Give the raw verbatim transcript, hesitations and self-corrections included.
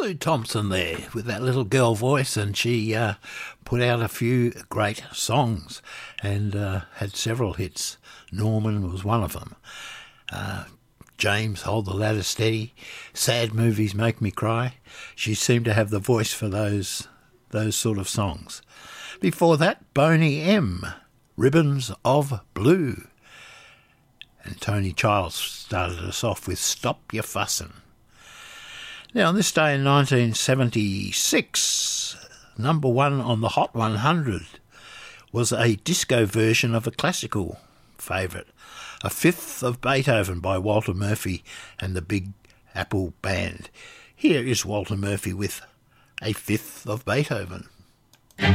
Sue Thompson there with that little girl voice, and she uh, put out a few great songs and uh, had several hits. Norman was one of them. Uh, James, Hold the Ladder Steady, Sad Movies Make Me Cry. She seemed to have the voice for those those sort of songs. Before that, Boney M, Ribbons of Blue. And Tony Childs started us off with Stop Your Fussin'. Now, on this day in nineteen seventy-six, number one on the Hot one hundred was a disco version of a classical favourite, A Fifth of Beethoven by Walter Murphy and the Big Apple Band. Here is Walter Murphy with A Fifth of Beethoven.